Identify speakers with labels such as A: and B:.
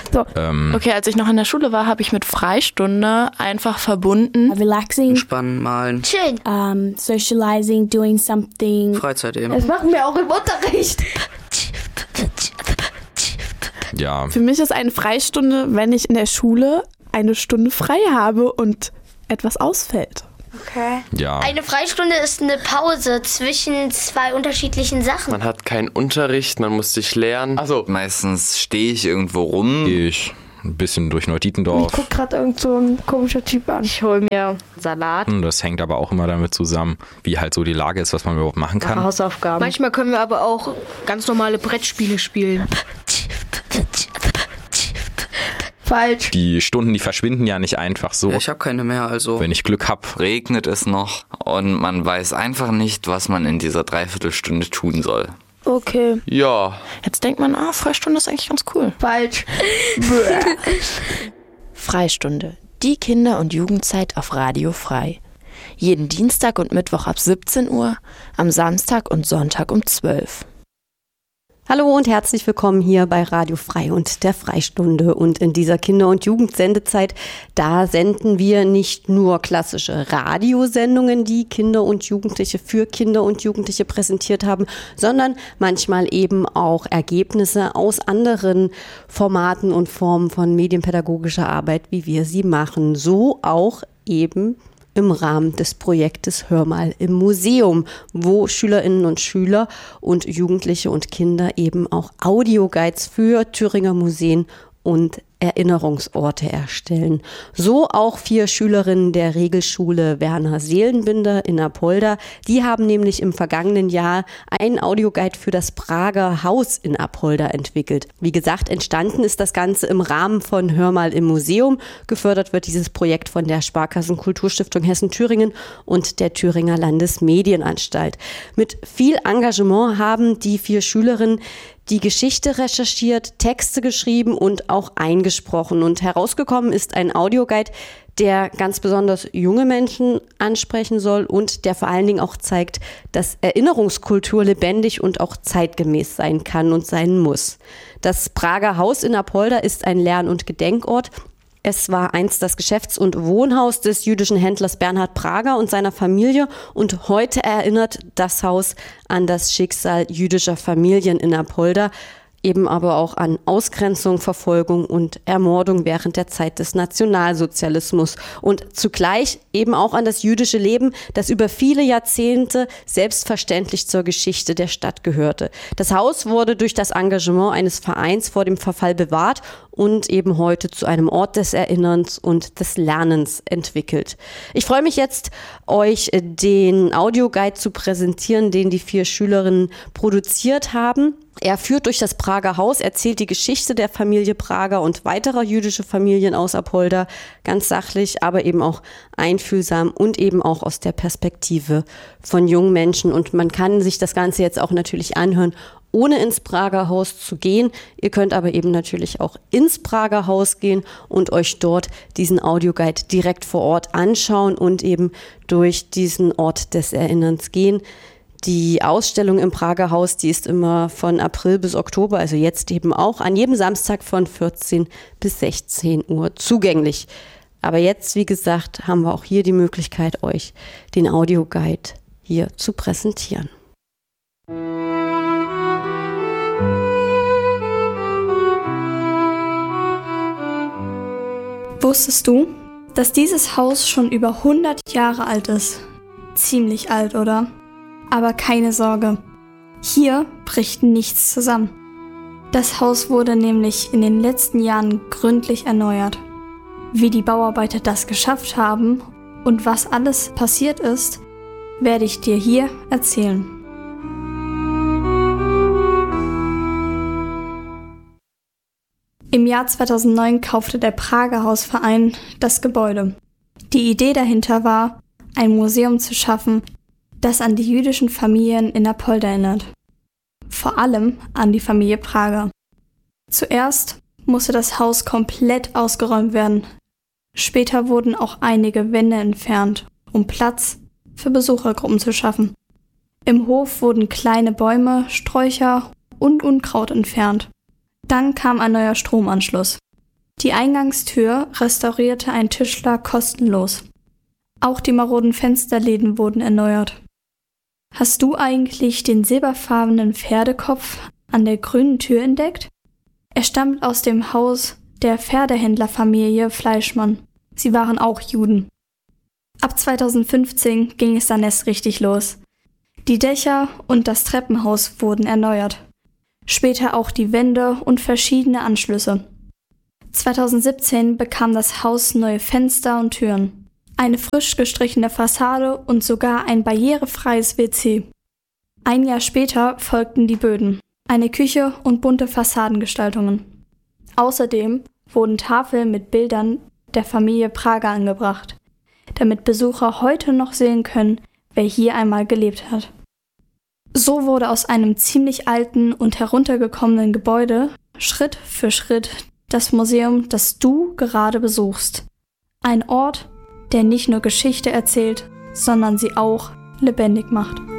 A: So.
B: Okay, als ich noch in der Schule war, habe ich mit Freistunde einfach verbunden.
C: Relaxing.
D: Entspannen, malen.
E: Chillen.
C: Socializing, doing something.
D: Freizeit eben.
A: Das machen wir auch im Unterricht.
F: Ja.
E: Für mich ist eine Freistunde, wenn ich in der Schule eine Stunde frei habe und etwas ausfällt.
A: Okay.
F: Ja.
G: Eine Freistunde ist eine Pause zwischen zwei unterschiedlichen Sachen.
H: Man hat keinen Unterricht, man muss sich lernen.
I: Also meistens stehe ich irgendwo rum.
F: Ich ein bisschen durch Neudietendorf.
A: Ich guck gerade irgend so ein komischer Typ an.
B: Ich hole mir Salat.
F: Das hängt aber auch immer damit zusammen, wie halt so die Lage ist, was man überhaupt machen kann.
B: Hausaufgaben.
J: Manchmal können wir aber auch ganz normale Brettspiele spielen.
A: Falsch.
F: Die Stunden, die verschwinden ja nicht einfach so.
D: Ja, ich habe keine mehr, also.
F: Wenn ich Glück habe.
I: Regnet es noch und man weiß einfach nicht, was man in dieser Dreiviertelstunde tun soll.
A: Okay.
H: Ja.
B: Jetzt denkt man, Freistunde ist eigentlich ganz cool.
A: Falsch.
B: Freistunde. Die Kinder- und Jugendzeit auf Radio Frei. Jeden Dienstag und Mittwoch ab 17 Uhr, am Samstag und Sonntag um 12.
K: Hallo und herzlich willkommen hier bei Radio Frei und der Freistunde. Und in dieser Kinder- und Jugendsendezeit, da senden wir nicht nur klassische Radiosendungen, die Kinder und Jugendliche für Kinder und Jugendliche präsentiert haben, sondern manchmal eben auch Ergebnisse aus anderen Formaten und Formen von medienpädagogischer Arbeit, wie wir sie machen. So auch eben im Rahmen des Projektes Hör mal im Museum, wo Schülerinnen und Schüler und Jugendliche und Kinder eben auch Audioguides für Thüringer Museen und Erinnerungsorte erstellen. So auch 4 Schülerinnen der Regelschule Werner Seelenbinder in Apolda. Die haben nämlich im vergangenen Jahr einen Audioguide für das Prager Haus in Apolda entwickelt. Wie gesagt, entstanden ist das Ganze im Rahmen von Hör mal im Museum. Gefördert wird dieses Projekt von der Sparkassen-Kulturstiftung Hessen-Thüringen und der Thüringer Landesmedienanstalt. Mit viel Engagement haben die 4 Schülerinnen die Geschichte recherchiert, Texte geschrieben und auch eingesprochen. Und herausgekommen ist ein Audioguide, der ganz besonders junge Menschen ansprechen soll und der vor allen Dingen auch zeigt, dass Erinnerungskultur lebendig und auch zeitgemäß sein kann und sein muss. Das Prager Haus in Apolda ist ein Lern- und Gedenkort. Es war einst das Geschäfts- und Wohnhaus des jüdischen Händlers Bernhard Prager und seiner Familie und heute erinnert das Haus an das Schicksal jüdischer Familien in Apolda, eben aber auch an Ausgrenzung, Verfolgung und Ermordung während der Zeit des Nationalsozialismus und zugleich eben auch an das jüdische Leben, das über viele Jahrzehnte selbstverständlich zur Geschichte der Stadt gehörte. Das Haus wurde durch das Engagement eines Vereins vor dem Verfall bewahrt und eben heute zu einem Ort des Erinnerns und des Lernens entwickelt. Ich freue mich jetzt, euch den Audioguide zu präsentieren, den die 4 Schülerinnen produziert haben. Er führt durch das Prager Haus, erzählt die Geschichte der Familie Prager und weiterer jüdischer Familien aus Apolda, ganz sachlich, aber eben auch einfühlsam und eben auch aus der Perspektive von jungen Menschen. Und man kann sich das Ganze jetzt auch natürlich anhören, ohne ins Prager Haus zu gehen. Ihr könnt aber eben natürlich auch ins Prager Haus gehen und euch dort diesen Audioguide direkt vor Ort anschauen und eben durch diesen Ort des Erinnerns gehen. Die Ausstellung im Prager Haus, die ist immer von April bis Oktober, also jetzt eben auch, an jedem Samstag von 14 bis 16 Uhr zugänglich. Aber jetzt, wie gesagt, haben wir auch hier die Möglichkeit, euch den Audioguide hier zu präsentieren.
E: Wusstest du, dass dieses Haus schon über 100 Jahre alt ist? Ziemlich alt, oder? Aber keine Sorge, hier bricht nichts zusammen. Das Haus wurde nämlich in den letzten Jahren gründlich erneuert. Wie die Bauarbeiter das geschafft haben und was alles passiert ist, werde ich dir hier erzählen. Im Jahr 2009 kaufte der Prager Hausverein das Gebäude. Die Idee dahinter war, ein Museum zu schaffen, das an die jüdischen Familien in Apolda erinnert. Vor allem an die Familie Prager. Zuerst musste das Haus komplett ausgeräumt werden. Später wurden auch einige Wände entfernt, um Platz für Besuchergruppen zu schaffen. Im Hof wurden kleine Bäume, Sträucher und Unkraut entfernt. Dann kam ein neuer Stromanschluss. Die Eingangstür restaurierte ein Tischler kostenlos. Auch die maroden Fensterläden wurden erneuert. Hast du eigentlich den silberfarbenen Pferdekopf an der grünen Tür entdeckt? Er stammt aus dem Haus der Pferdehändlerfamilie Fleischmann. Sie waren auch Juden. Ab 2015 ging es dann erst richtig los. Die Dächer und das Treppenhaus wurden erneuert. Später auch die Wände und verschiedene Anschlüsse. 2017 bekam das Haus neue Fenster und Türen, eine frisch gestrichene Fassade und sogar ein barrierefreies WC. Ein Jahr später folgten die Böden, eine Küche und bunte Fassadengestaltungen. Außerdem wurden Tafeln mit Bildern der Familie Prager angebracht, damit Besucher heute noch sehen können, wer hier einmal gelebt hat. So wurde aus einem ziemlich alten und heruntergekommenen Gebäude Schritt für Schritt das Museum, das du gerade besuchst. Ein Ort, der nicht nur Geschichte erzählt, sondern sie auch lebendig macht.